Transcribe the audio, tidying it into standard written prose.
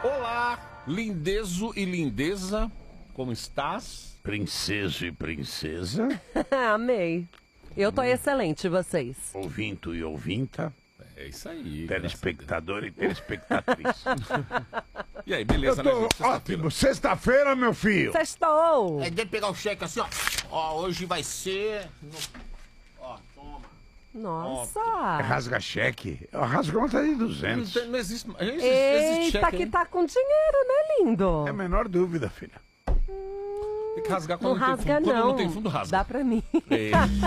Olá, lindezo e lindeza, como estás? Princeso e princesa, Amei. Eu tô excelente, vocês. ouvinto e ouvinta, É isso aí. telespectador e telespectatriz. E aí, beleza, Eu né, tô gente? Sexta-feira. ótimo. Sexta-feira, meu filho. Sextou! É, deve pegar o cheque assim, ó. Ó, hoje vai ser. Ó, toma. Nossa! Rasga cheque. Rasga uma de 200. Não existe, existe Eita, cheque, que hein? tá com dinheiro, né, lindo? É a menor dúvida, filha. Tem que rasgar Não quando não tem rasga, fundo. Quando não. não tem fundo, rasga. Dá pra mim. É.